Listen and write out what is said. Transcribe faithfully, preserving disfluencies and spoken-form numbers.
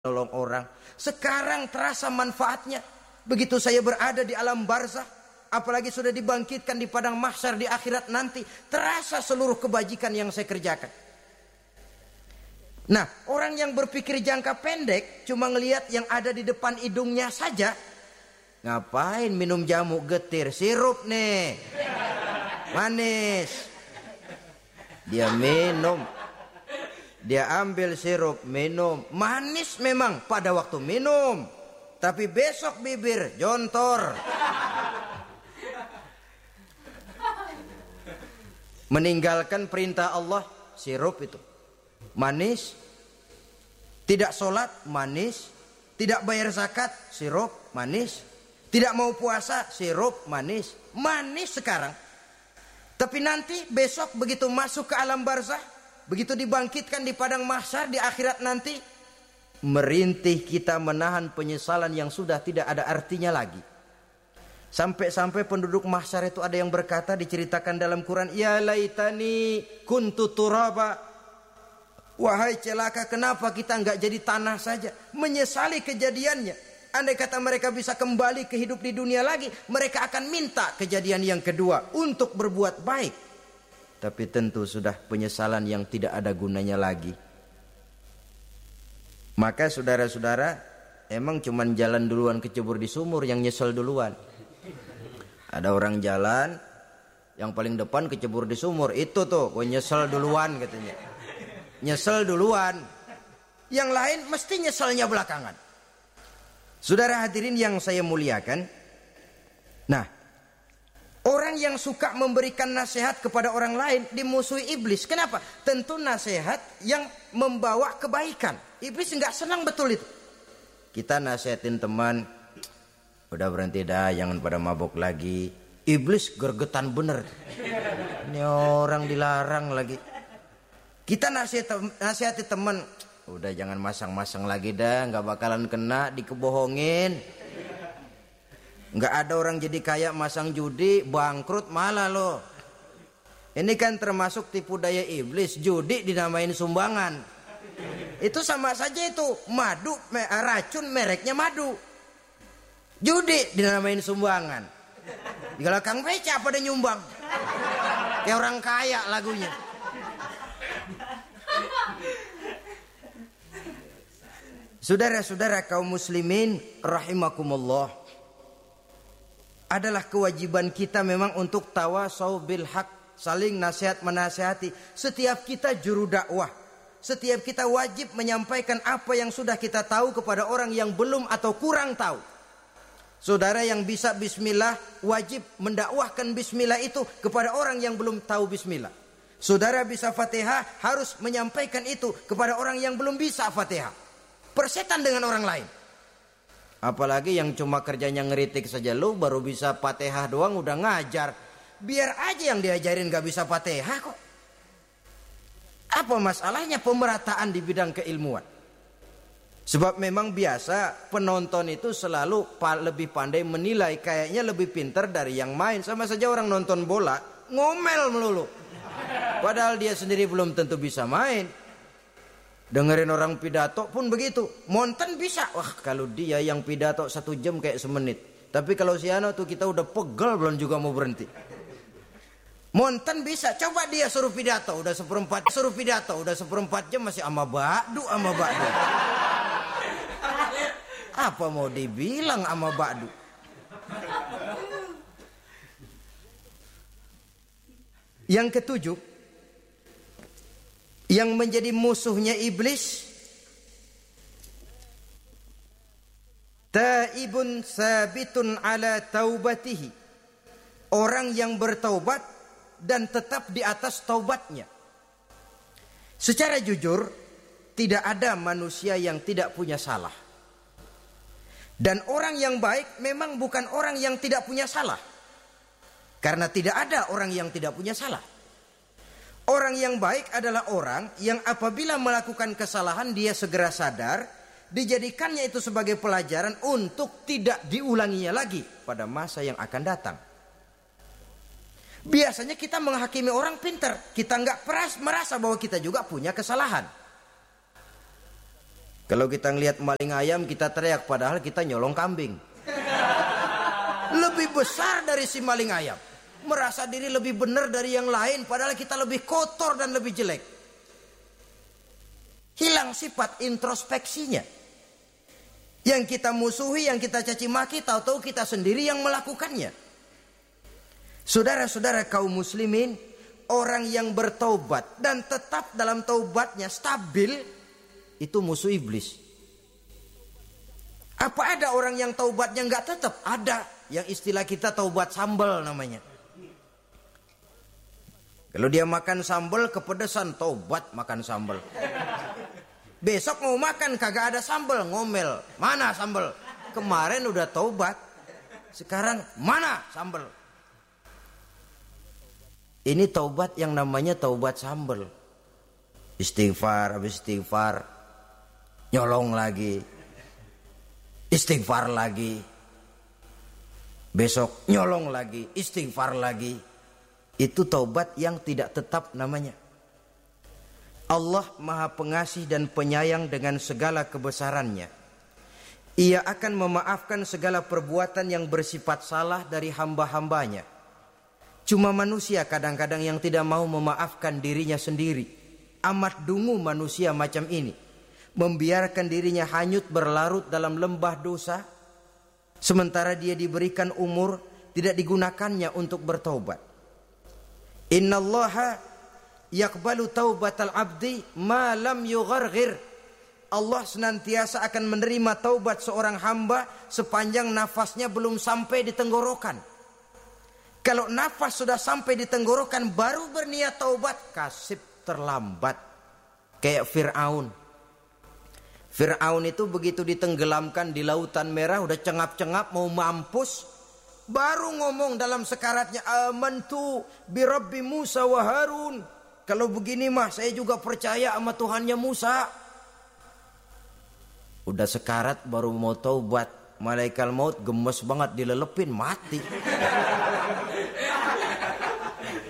menolong orang. Sekarang terasa manfaatnya. Begitu saya berada di alam barzah, apalagi sudah dibangkitkan di padang mahsyar di akhirat nanti, terasa seluruh kebajikan yang saya kerjakan. Nah, orang yang berpikir jangka pendek cuma ngelihat yang ada di depan hidungnya saja. Ngapain minum jamu getir, sirup nih, manis. Dia minum, dia ambil sirup, minum, manis memang pada waktu minum, tapi besok bibir jontor. Meninggalkan perintah Allah, sirup itu manis. Tidak sholat, manis. Tidak bayar zakat, sirup, manis. Tidak mau puasa, sirup, manis. Manis sekarang. Tapi nanti besok begitu masuk ke alam barzah, begitu dibangkitkan di padang mahsyar di akhirat nanti, merintih kita menahan penyesalan yang sudah tidak ada artinya lagi. Sampai-sampai penduduk mahsyar itu ada yang berkata, diceritakan dalam Quran, ya laitani kuntu turaba. Wahai celaka, kenapa kita enggak jadi tanah saja? Menyesali kejadiannya. Andai kata mereka bisa kembali ke hidup di dunia lagi, mereka akan minta kejadian yang kedua untuk berbuat baik. Tapi tentu sudah penyesalan yang tidak ada gunanya lagi. Maka saudara-saudara, emang cuman jalan duluan kecebur di sumur yang nyesel duluan. Ada orang jalan, yang paling depan kecebur di sumur, itu tuh gue nyesel duluan katanya. Nyesel duluan. Yang lain mesti nyeselnya belakangan. Saudara hadirin yang saya muliakan, nah, orang yang suka memberikan nasihat kepada orang lain dimusuhi iblis. Kenapa? Tentu nasihat yang membawa kebaikan. Iblis enggak senang betul itu. Kita nasihatin teman, udah berhenti dah, jangan pada mabok lagi. Iblis gergetan bener. Ini orang dilarang lagi. Kita nasihat, nasihati teman, udah jangan masang-masang lagi dah, nggak bakalan kena dikebohongin. Nggak ada orang jadi kaya masang judi, bangkrut malah loh. Ini kan termasuk tipu daya iblis, judi dinamain sumbangan. Itu sama saja itu, madu, racun mereknya madu. Judi dinamain sumbangan. Di belakang beca pada nyumbang. Kayak orang kaya lagunya. Saudara-saudara kaum muslimin rahimakumullah, adalah kewajiban kita memang untuk tawasau bil haq, saling nasihat menasihati. Setiap kita juru dakwah, setiap kita wajib menyampaikan apa yang sudah kita tahu kepada orang yang belum atau kurang tahu. Saudara yang bisa bismillah wajib mendakwahkan bismillah itu kepada orang yang belum tahu bismillah. Saudara bisa Fatihah harus menyampaikan itu kepada orang yang belum bisa Fatihah. Persetan dengan orang lain. Apalagi yang cuma kerjanya ngeritik saja, lu baru bisa Fatihah doang udah ngajar. Biar aja yang diajarin gak bisa Fatihah kok. Apa masalahnya pemerataan di bidang keilmuan? Sebab memang biasa penonton itu selalu lebih pandai menilai, kayaknya lebih pintar dari yang main. Sama saja orang nonton bola ngomel melulu, padahal dia sendiri belum tentu bisa main. Dengerin orang pidato pun begitu. Monten bisa. Wah, kalau dia yang pidato satu jam kayak semenit. Tapi kalau si Ano tuh kita udah pegel belum juga mau berhenti. Monten bisa. Coba dia suruh pidato udah seperempat. Suruh pidato udah seperempat jam masih ama ba'du ama ba'du. Apa mau dibilang ama ba'du? Yang ketujuh, yang menjadi musuhnya iblis, taibun sabitun ala taubatihi, orang yang bertaubat dan tetap di atas taubatnya. Secara jujur, tidak ada manusia yang tidak punya salah. Dan orang yang baik memang bukan orang yang tidak punya salah. Karena tidak ada orang yang tidak punya salah. Orang yang baik adalah orang yang apabila melakukan kesalahan dia segera sadar, dijadikannya itu sebagai pelajaran untuk tidak diulanginya lagi pada masa yang akan datang. Biasanya kita menghakimi orang pintar, kita nggak merasa bahwa kita juga punya kesalahan. Kalau kita ngelihat maling ayam kita teriak, padahal kita nyolong kambing. Lebih besar dari si maling ayam. Merasa diri lebih benar dari yang lain, padahal kita lebih kotor dan lebih jelek. Hilang sifat introspeksinya. Yang kita musuhi, yang kita caci maki, tahu-tahu kita sendiri yang melakukannya. Saudara-saudara kaum muslimin, orang yang bertaubat dan tetap dalam taubatnya stabil, itu musuh iblis. Apa ada orang yang taubatnya nggak tetap? Ada. Yang istilah kita taubat sambal namanya. Kalau dia makan sambal kepedesan, taubat makan sambal. Besok mau makan kagak ada sambal, ngomel. Mana sambal? Kemarin udah taubat. Sekarang mana sambal? Ini taubat yang namanya taubat sambal. Istighfar, habis istighfar, nyolong lagi, istighfar lagi, besok nyolong lagi, istighfar lagi. Itu taubat yang tidak tetap namanya. Allah Maha Pengasih dan Penyayang dengan segala kebesarannya. Ia akan memaafkan segala perbuatan yang bersifat salah dari hamba-hambanya. Cuma manusia kadang-kadang yang tidak mau memaafkan dirinya sendiri. Amat dungu manusia macam ini. Membiarkan dirinya hanyut berlarut dalam lembah dosa, sementara dia diberikan umur tidak digunakannya untuk bertaubat. Innallaha yaqbalu taubatal abdi ma lam yugharghir. Allah senantiasa akan menerima taubat seorang hamba sepanjang nafasnya belum sampai di tenggorokan. Kalau nafas sudah sampai di tenggorokan baru berniat taubat, kasib terlambat. Kayak Fir'aun. Fir'aun itu begitu ditenggelamkan di lautan merah, udah cengap-cengap mau mampus, baru ngomong dalam sekaratnya, amantu bi Rabbi Musa wa Harun. Kalau begini mah saya juga percaya sama Tuhannya Musa. Udah sekarat baru mau taubat, malaikat maut gemes banget dilelepin, mati.